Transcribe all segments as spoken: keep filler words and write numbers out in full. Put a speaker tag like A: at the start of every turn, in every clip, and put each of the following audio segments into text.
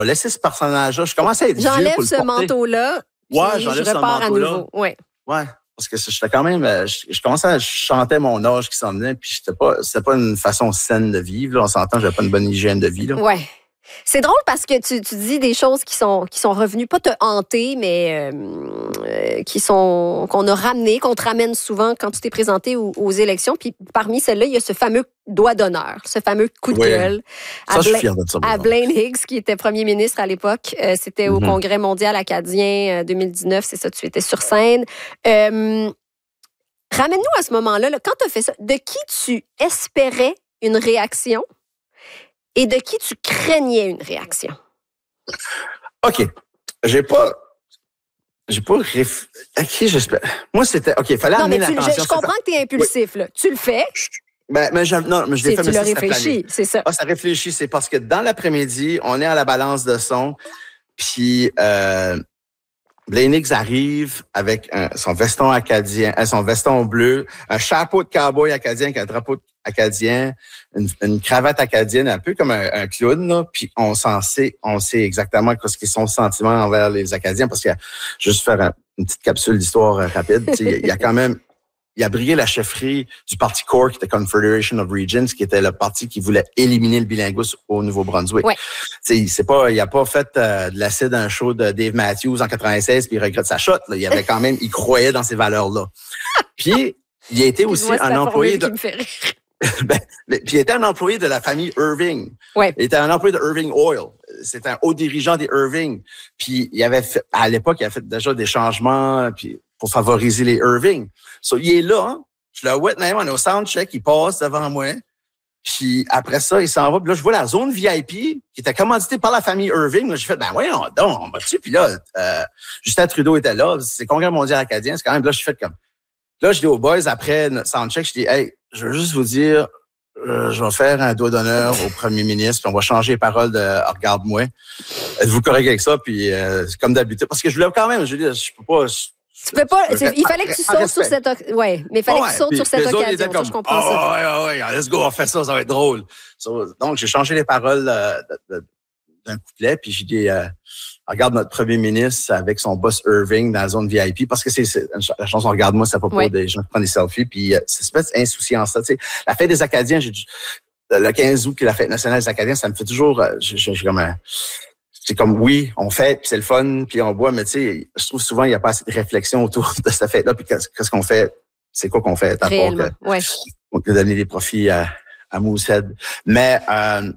A: laisser ce personnage-là. Je commençais à être
B: J'enlève
A: vieux pour
B: ce
A: le porter.
B: manteau-là.
A: Ouais, j'enlève
B: je
A: ce
B: repars
A: manteau-là.
B: à nouveau. Ouais.
A: Ouais. Parce que j'étais quand même, je, je commençais à chanter mon âge qui s'en venait, puis j'étais pas, c'était pas une façon saine de vivre. Là. On s'entend, j'avais pas une bonne hygiène de vie. Là.
B: Ouais. C'est drôle parce que tu, tu dis des choses qui sont, qui sont revenues, pas te hanter, mais euh, euh, qui sont qu'on a ramenées, qu'on te ramène souvent quand tu t'es présenté aux, aux élections. Puis parmi celles-là, il y a ce fameux doigt d'honneur, ce fameux coup de
A: Oui.
B: gueule
A: Ça,
B: à,
A: je suis
B: Bla-
A: fier de ça.
B: à Blaine Higgs, qui était premier ministre à l'époque. Euh, c'était au
A: Mm-hmm.
B: Congrès mondial acadien euh, deux mille dix-neuf, c'est ça, tu étais sur scène. Euh, ramène-nous à ce moment-là, là, quand tu as fait ça, de qui tu espérais une réaction? Et de qui tu craignais une réaction?
A: OK. J'ai pas. J'ai pas. Réf... À qui j'espère? Moi, c'était. OK, il fallait
B: Non,
A: amener
B: mais tu,
A: l'attention.
B: je, je comprends que tu es impulsif. Là. Tu le fais.
A: Ben, mais je, non, mais je l'ai
B: C'est,
A: fait,
B: tu
A: mais
B: l'as
A: ça, c'était
B: réfléchi,
A: plané.
B: c'est ça.
A: Ah, ça réfléchit. C'est parce que dans l'après-midi, on est à la balance de son, puis euh, Blaine Higgs arrive avec un, son veston acadien, euh, son veston bleu, un chapeau de cowboy acadien avec un drapeau acadien, une, une cravate acadienne, un peu comme un, un clown, là, puis on s'en sait, on sait exactement ce qu'ils sont sentiments envers les Acadiens, parce que juste faire un, une petite capsule d'histoire euh, rapide, il y a quand même, il a brigué la chefferie du parti C O R, qui était Confederation of Regions, qui était le parti qui voulait éliminer le bilinguisme au Nouveau-Brunswick.
B: Ouais.
A: C'est, c'est pas, il a pas fait euh, de l'acide d'un show de Dave Matthews en quatre-vingt-seize puis il regrette sa shot. Là. Il avait quand même, il croyait dans ces valeurs-là. Puis il a été aussi
B: Moi, c'est
A: un
B: la
A: employé
B: formule
A: de.
B: qui me fait rire.
A: Ben, puis il était un employé de la famille Irving.
B: Ouais.
A: Il était un employé de Irving Oil. C'était un haut dirigeant des Irving. Puis il avait fait, à l'époque, il a fait déjà des changements puis pour favoriser les Irving. So, il est là. Hein? Je le vois même, on est au soundcheck, il passe devant moi. Puis après ça, il s'en va. Puis là, je vois la zone V I P qui était commanditée par la famille Irving. Là, j'ai fait, ben voyons donc, on va dessus. Puis là, euh, Justin Trudeau était là. C'est le Congrès mondial acadien. C'est quand même, là, je fais comme... Là, je dis aux boys, après notre soundcheck, je dis, hey, je veux juste vous dire, euh, je vais faire un doigt d'honneur au premier ministre, puis on va changer les paroles de ah, regarde-moi. Êtes-vous correct avec ça? Puis euh, c'est comme d'habitude. Parce que je voulais quand même, je veux dire, je peux pas. Je,
B: Tu peux pas.
A: je peux,
B: Il fallait que tu sautes sur cette occasion. Ouais, mais il fallait
A: ouais,
B: que tu sautes sur cette
A: autres,
B: occasion.
A: Comme,
B: ça, je comprends
A: oh,
B: ça.
A: Ouais, ouais, ouais, let's go, on fait ça, ça va être drôle. So, donc, j'ai changé les paroles euh, de, de, d'un couplet, puis j'ai dit, euh, regarde notre premier ministre avec son boss Irving dans la zone V I P, parce que c'est, c'est la chanson Regarde-moi, c'est pas pour
B: ouais.
A: des gens qui prennent des selfies, puis euh, c'est cette espèce d'insouciance-là. Tu sais, la fête des Acadiens, j'ai dit, le quinze août, qui est la fête nationale des Acadiens, ça me fait toujours, euh, j'ai, j'ai comme un, c'est comme, oui, on fête, puis c'est le fun, puis on boit, mais tu sais, je trouve souvent, il n'y a pas assez de réflexion autour de cette fête-là, puis qu'est-ce, qu'est-ce qu'on fait, c'est quoi qu'on fait, à part que,
B: ouais.
A: on peut donner des profits à, à Moosehead. Mais, euh,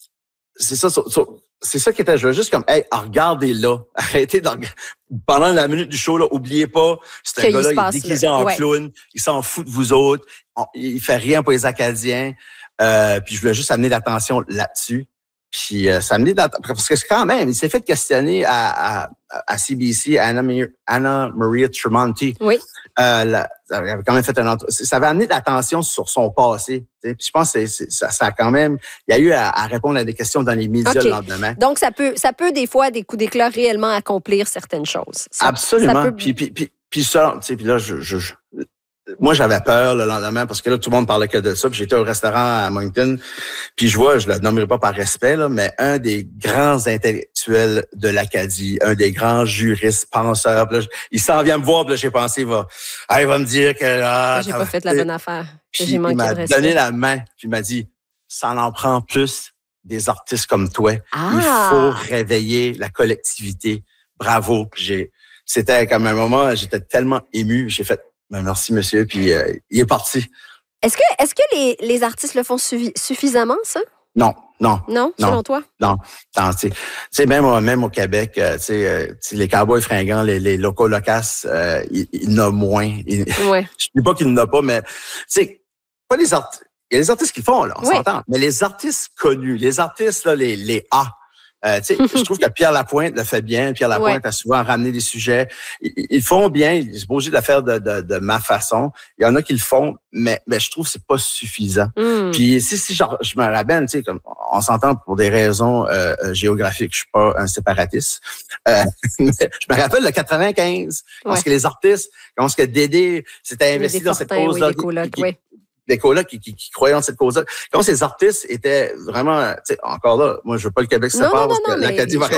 A: c'est ça, so, so, c'est ça qui était, je veux juste comme, hey, regardez-là, arrêtez de, pendant la minute du show, là, oubliez pas, c'est un gars-là, il est déguisé en ouais. clown, il s'en fout de vous autres, on, il fait rien pour les Acadiens, euh, puis je voulais juste amener l'attention là-dessus. Puis euh, ça a amené parce que c'est quand même, il s'est fait questionner à, à, à C B C, Anna, Anna Maria Tremonti.
B: Oui.
A: Euh, la, ça avait quand même fait un ça avait amené de l'attention sur son passé. Puis je pense que c'est, c'est, ça, ça a quand même, il y a eu à, à répondre à des questions dans les médias okay. le lendemain.
B: Donc ça peut, ça peut des fois des coups d'éclat réellement accomplir certaines choses. Ça,
A: absolument.
B: Ça peut...
A: Puis puis puis puis ça, tu sais, puis là je, je, je moi, j'avais peur le lendemain parce que là, tout le monde parlait que de ça. Puis j'étais au restaurant à Moncton. Puis je vois, je le nommerai pas par respect, là, mais un des grands intellectuels de l'Acadie, un des grands juristes, penseurs. Puis là, il s'en vient me voir. Puis là, j'ai pensé, il va, ah, il va me dire que là,
B: j'ai pas fait la bonne affaire.
A: Puis
B: j'ai manqué
A: il m'a
B: de respect.
A: donné la main. Puis il m'a dit, ça en prend plus des artistes comme toi.
B: Ah.
A: Il faut réveiller la collectivité. Bravo. Puis j'ai, c'était comme un moment, j'étais tellement ému. J'ai fait, ben merci, monsieur. Puis, euh, il est parti.
B: Est-ce que, est-ce que les, les artistes le font suffi- suffisamment, ça?
A: Non, non.
B: Non, selon non, toi?
A: Non. Tu sais, même, même au Québec, tu sais, euh, les cowboys fringants, les, les locaux locaces, euh, il, il y en a moins. Il,
B: ouais.
A: Je ne dis pas qu'il n'y en a pas, mais, tu sais, pas les artistes. Il y a les artistes qui le font, là, on oui. s'entend. Mais les artistes connus, les artistes, là, les, les A, Euh, je trouve que Pierre Lapointe le fait bien. Pierre Lapointe ouais. a souvent ramené des sujets. Ils, ils font bien. Ils sont obligés de le faire de, de, de ma façon. Il y en a qui le font, mais, mais je trouve que c'est pas suffisant. Mm. Puis si, si genre, je me rappelle, tu sais, comme on s'entend pour des raisons euh, géographiques, je suis pas un séparatiste. Euh, mais je me rappelle le quatre-vingt-quinze, ouais. parce que les artistes, quand ce que Dédé s'était investi dans cette cause-là.
B: Oui, des colocs, oui.
A: des colocs qui, qui, qui croyaient en cette cause-là. Quand ces artistes étaient vraiment, tu sais, encore là, moi, je veux pas le Québec se sépare parce que l'Acadie va